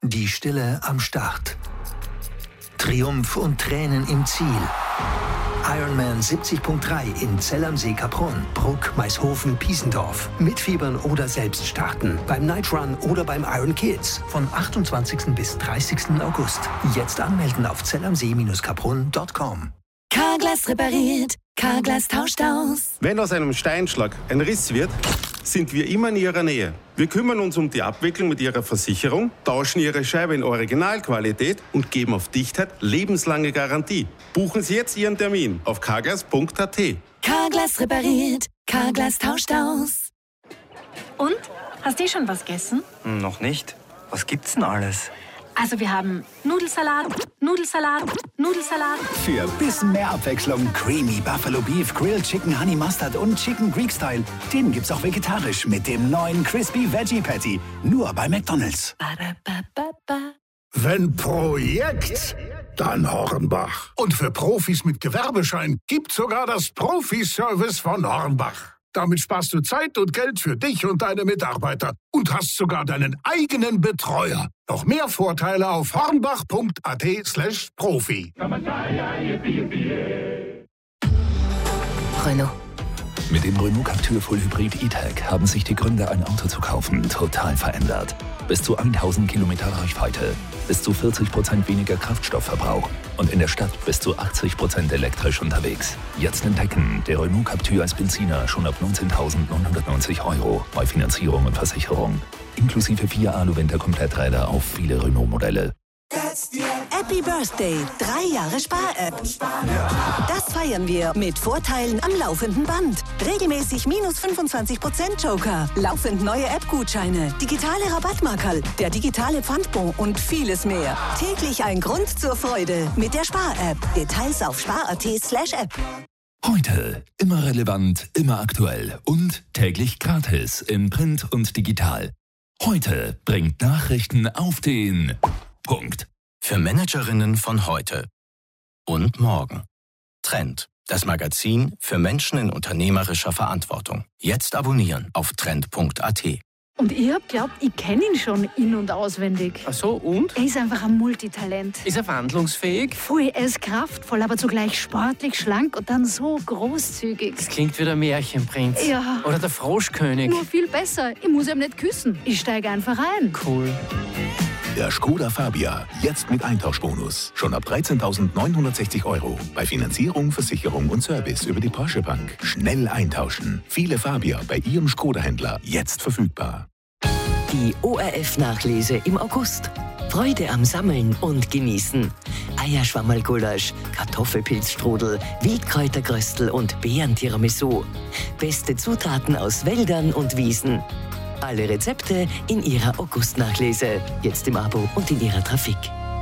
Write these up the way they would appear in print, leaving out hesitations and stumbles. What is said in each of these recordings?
Die Stille am Start. Triumph und Tränen im Ziel. Ironman 70.3 in Zell am See, Kaprun, Bruck, Maishofen, Piesendorf. Mitfiebern oder selbst starten. Beim Night Run oder beim Iron Kids. Von 28. bis 30. August. Jetzt anmelden auf zellamsee-kaprun.com. Carglass repariert, Carglass tauscht aus. Wenn aus einem Steinschlag ein Riss wird, sind wir immer in Ihrer Nähe. Wir kümmern uns um die Abwicklung mit Ihrer Versicherung, tauschen Ihre Scheibe in Originalqualität und geben auf Dichtheit lebenslange Garantie. Buchen Sie jetzt Ihren Termin auf carglass.at. Carglass repariert, Carglass tauscht aus. Und? Hast du schon was gegessen? Noch nicht. Was gibt's denn alles? Also wir haben Nudelsalat, Nudelsalat, Nudelsalat. Für bisschen mehr Abwechslung Creamy Buffalo Beef, Grilled Chicken Honey Mustard und Chicken Greek Style. Den gibt's auch vegetarisch mit dem neuen Crispy Veggie Patty. Nur bei McDonald's. Wenn Projekt, dann Hornbach. Und für Profis mit Gewerbeschein gibt's sogar das Profi-Service von Hornbach. Damit sparst du Zeit und Geld für dich und deine Mitarbeiter und hast sogar deinen eigenen Betreuer. Noch mehr Vorteile auf hornbach.at/profi. Renault. Mit dem Renault Captur Full Hybrid E-Tech haben sich die Gründe, ein Auto zu kaufen, total verändert. Bis zu 1000 Kilometer Reichweite, bis zu 40% weniger Kraftstoffverbrauch und in der Stadt bis zu 80% elektrisch unterwegs. Jetzt entdecken, der Renault Captur als Benziner schon ab 19.990 € bei Finanzierung und Versicherung. Inklusive 4 Alu-Winter-Kompletträder auf viele Renault-Modelle. Happy Birthday, 3 Jahre Spar-App. Das feiern wir mit Vorteilen am laufenden Band. Regelmäßig minus 25% Joker, laufend neue App-Gutscheine, digitale Rabattmarkerl, der digitale Pfandbon und vieles mehr. Täglich ein Grund zur Freude mit der Spar-App. Details auf spar.at/app. Heute immer relevant, immer aktuell und täglich gratis in Print und digital. Heute bringt Nachrichten auf den Punkt. Für Managerinnen von heute und morgen. Trend, das Magazin für Menschen in unternehmerischer Verantwortung. Jetzt abonnieren auf trend.at. Und ich hab glaubt, ich kenne ihn schon in- und auswendig. Ach so, und? Er ist einfach ein Multitalent. Ist er wandlungsfähig? Voll, er ist kraftvoll, aber zugleich sportlich, schlank und dann so großzügig. Das klingt wie der Märchenprinz. Ja. Oder der Froschkönig. Nur viel besser. Ich muss ihm nicht küssen. Ich steige einfach ein. Cool. Der Skoda Fabia, jetzt mit Eintauschbonus. Schon ab 13.960 €. Bei Finanzierung, Versicherung und Service über die Porsche Bank. Schnell eintauschen. Viele Fabia bei Ihrem Skoda-Händler jetzt verfügbar. Die ORF-Nachlese im August. Freude am Sammeln und Genießen. Eierschwammerlgulasch, Kartoffelpilzstrudel, Wildkräutergröstel und Beeren-Tiramisu. Beste Zutaten aus Wäldern und Wiesen. Alle Rezepte in Ihrer August-Nachlese. Jetzt im Abo und in Ihrer Trafik.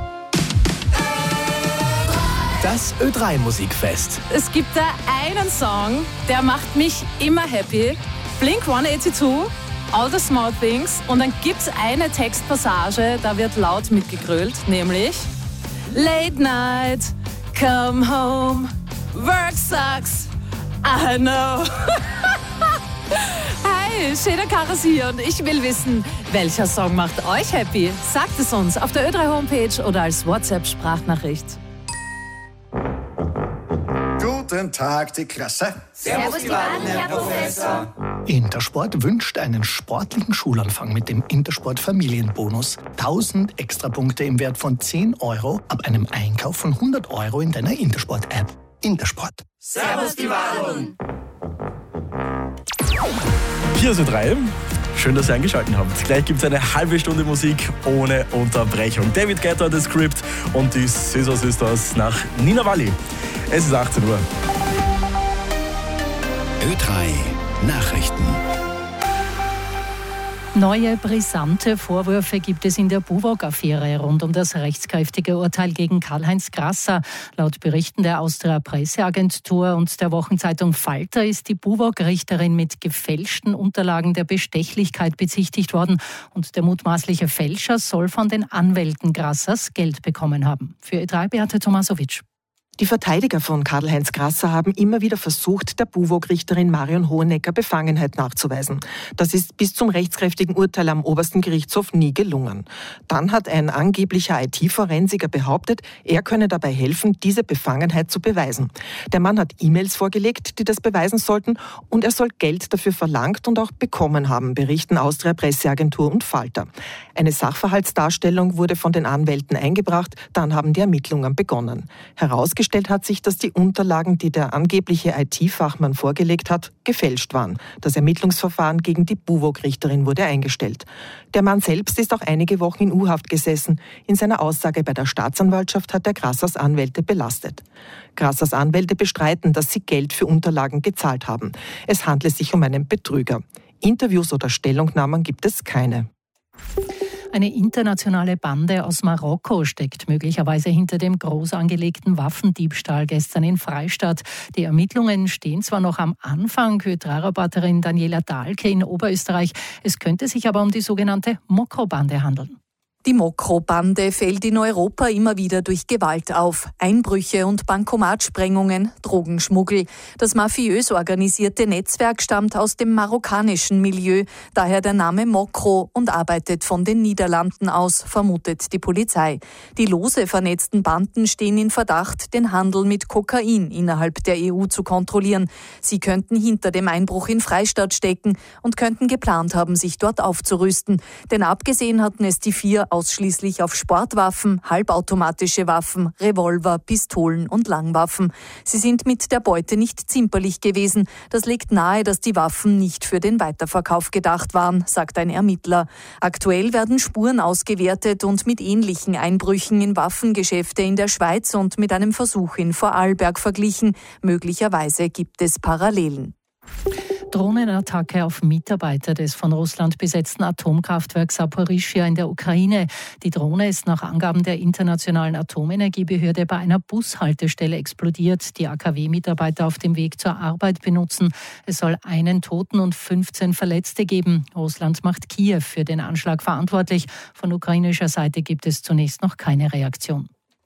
Das Ö3-Musikfest. Es gibt da einen Song, der macht mich immer happy. Blink-182, All the Small Things. Und dann gibt's eine Textpassage, da wird laut mitgegrölt, nämlich Late Night, come home, work sucks, I know. Hi, Schöner Karas hier und ich will wissen, welcher Song macht euch happy? Sagt es uns auf der Ö3-Homepage oder als WhatsApp-Sprachnachricht. Guten Tag, die Klasse. Servus, die Wahlen, Herr Professor. Intersport wünscht einen sportlichen Schulanfang mit dem Intersport Familienbonus. 1000 Extrapunkte im Wert von 10 € ab einem Einkauf von 100 € in deiner Intersport-App. Intersport. Servus, die Wahlen. Hier ist Ö3. Schön, dass ihr eingeschaltet habt. Gleich gibt es eine halbe Stunde Musik ohne Unterbrechung. David Guetta, The Script und die Scissor Sisters nach Nina Walli. Es ist 18 Uhr. Ö3 Nachrichten. Neue brisante Vorwürfe gibt es in der Buwog-Affäre rund um das rechtskräftige Urteil gegen Karl-Heinz Grasser. Laut Berichten der Austria Presseagentur und der Wochenzeitung Falter ist die Buwog-Richterin mit gefälschten Unterlagen der Bestechlichkeit bezichtigt worden und der mutmaßliche Fälscher soll von den Anwälten Grassers Geld bekommen haben. Für Ö3 Beate Tomasowitsch. Die Verteidiger von Karl-Heinz Grasser haben immer wieder versucht, der BUWOG-Richterin Marion Hohenecker Befangenheit nachzuweisen. Das ist bis zum rechtskräftigen Urteil am obersten Gerichtshof nie gelungen. Dann hat ein angeblicher IT-Forensiker behauptet, er könne dabei helfen, diese Befangenheit zu beweisen. Der Mann hat E-Mails vorgelegt, die das beweisen sollten, und er soll Geld dafür verlangt und auch bekommen haben, berichten Austria Presseagentur und Falter. Eine Sachverhaltsdarstellung wurde von den Anwälten eingebracht, dann haben die Ermittlungen begonnen. Herausgestellt hat sich, dass die Unterlagen, die der angebliche IT-Fachmann vorgelegt hat, gefälscht waren. Das Ermittlungsverfahren gegen die BUWOG-Richterin wurde eingestellt. Der Mann selbst ist auch einige Wochen in U-Haft gesessen. In seiner Aussage bei der Staatsanwaltschaft hat er Grassers Anwälte belastet. Grassers Anwälte bestreiten, dass sie Geld für Unterlagen gezahlt haben. Es handle sich um einen Betrüger. Interviews oder Stellungnahmen gibt es keine. Eine internationale Bande aus Marokko steckt möglicherweise hinter dem groß angelegten Waffendiebstahl gestern in Freistadt. Die Ermittlungen stehen zwar noch am Anfang, Hydra-Reporterin Daniela Dahlke in Oberösterreich. Es könnte sich aber um die sogenannte Mokro-Bande handeln. Die Mokro-Bande fällt in Europa immer wieder durch Gewalt auf. Einbrüche und Bankomatsprengungen, Drogenschmuggel. Das mafiös organisierte Netzwerk stammt aus dem marokkanischen Milieu, daher der Name Mokro, und arbeitet von den Niederlanden aus, vermutet die Polizei. Die lose vernetzten Banden stehen in Verdacht, den Handel mit Kokain innerhalb der EU zu kontrollieren. Sie könnten hinter dem Einbruch in Freistadt stecken und könnten geplant haben, sich dort aufzurüsten. Denn abgesehen hatten es die 4 ausschließlich auf Sportwaffen, halbautomatische Waffen, Revolver, Pistolen und Langwaffen. Sie sind mit der Beute nicht zimperlich gewesen. Das legt nahe, dass die Waffen nicht für den Weiterverkauf gedacht waren, sagt ein Ermittler. Aktuell werden Spuren ausgewertet und mit ähnlichen Einbrüchen in Waffengeschäfte in der Schweiz und mit einem Versuch in Vorarlberg verglichen. Möglicherweise gibt es Parallelen. Drohnenattacke auf Mitarbeiter des von Russland besetzten Atomkraftwerks Saporischschja in der Ukraine. Die Drohne ist nach Angaben der Internationalen Atomenergiebehörde bei einer Bushaltestelle explodiert. Die AKW-Mitarbeiter auf dem Weg zur Arbeit benutzen. Es soll einen Toten und 15 Verletzte geben. Russland macht Kiew für den Anschlag verantwortlich. Von ukrainischer Seite gibt es zunächst noch keine Reaktion.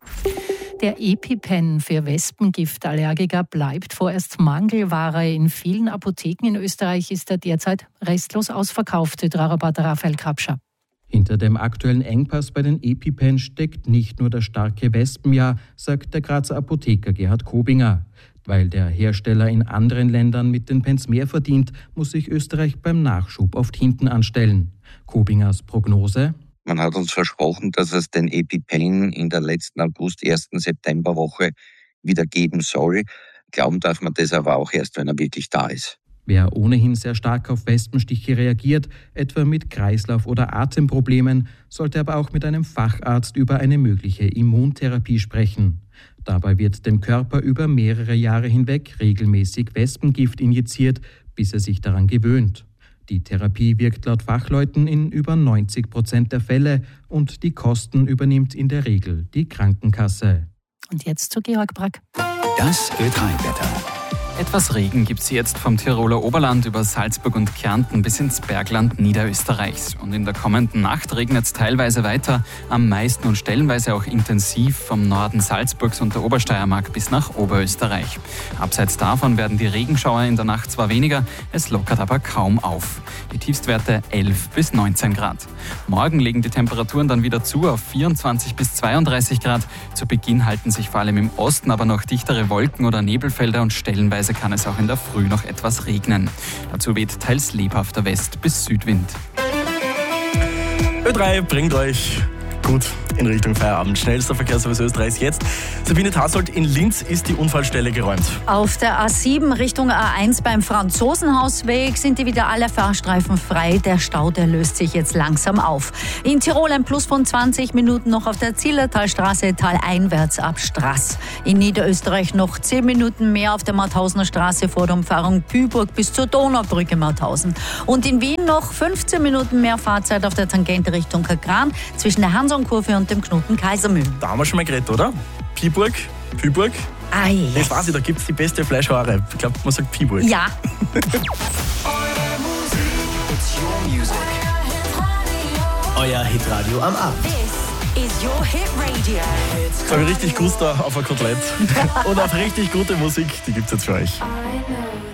Der EpiPen für Wespengiftallergiker bleibt vorerst Mangelware. In vielen Apotheken in Österreich ist er derzeit restlos ausverkauft, Hydra-Reporter Raphael Krapscher. Hinter dem aktuellen Engpass bei den EpiPen steckt nicht nur das starke Wespenjahr, sagt der Grazer Apotheker Gerhard Kobinger. Weil der Hersteller in anderen Ländern mit den Pens mehr verdient, muss sich Österreich beim Nachschub oft hinten anstellen. Kobingers Prognose: Man hat uns versprochen, dass es den EpiPen in der letzten August-, 1. Septemberwoche wieder geben soll. Glauben darf man das aber auch erst, wenn er wirklich da ist. Wer ohnehin sehr stark auf Wespenstiche reagiert, etwa mit Kreislauf- oder Atemproblemen, sollte aber auch mit einem Facharzt über eine mögliche Immuntherapie sprechen. Dabei wird dem Körper über mehrere Jahre hinweg regelmäßig Wespengift injiziert, bis er sich daran gewöhnt. Die Therapie wirkt laut Fachleuten in über 90% der Fälle und die Kosten übernimmt in der Regel die Krankenkasse. Und jetzt zu Georg Brack. Das Ö3-Wetter. Etwas Regen gibt es jetzt vom Tiroler Oberland über Salzburg und Kärnten bis ins Bergland Niederösterreichs. Und in der kommenden Nacht regnet es teilweise weiter, am meisten und stellenweise auch intensiv vom Norden Salzburgs und der Obersteiermark bis nach Oberösterreich. Abseits davon werden die Regenschauer in der Nacht zwar weniger, es lockert aber kaum auf. Die Tiefstwerte 11 bis 19 Grad. Morgen legen die Temperaturen dann wieder zu auf 24 bis 32 Grad. Zu Beginn halten sich vor allem im Osten aber noch dichtere Wolken- oder Nebelfelder und stellenweise kann es auch in der Früh noch etwas regnen. Dazu weht teils lebhafter West- bis Südwind. Ö3 bringt euch gut in Richtung Feierabend. Schnellster Verkehrsservice Österreichs jetzt. Sabine Tassold, in Linz ist die Unfallstelle geräumt. Auf der A7 Richtung A1 beim Franzosenhausweg sind die wieder alle Fahrstreifen frei. Der Stau, der löst sich jetzt langsam auf. In Tirol ein Plus von 20 Minuten noch auf der Zillertalstraße taleinwärts ab Straß. In Niederösterreich noch 10 Minuten mehr auf der Mauthausener Straße vor der Umfahrung Püburg bis zur Donaubrücke Mauthausen. Und in Wien noch 15 Minuten mehr Fahrzeit auf der Tangente Richtung Kagran zwischen der Hansonkurve und dem Knoten Kaisermühlen. Da haben wir schon mal geredet, oder? Püburg? Yes. Das weiß ich, da gibt es die beste Fleischware. Ich glaube, man sagt Püburg. Ja. Euer Hitradio am Abend. is your hit radio. Jetzt habe ich richtig Gusto auf ein Kotelett und auf richtig gute Musik, die gibt's jetzt für euch. I know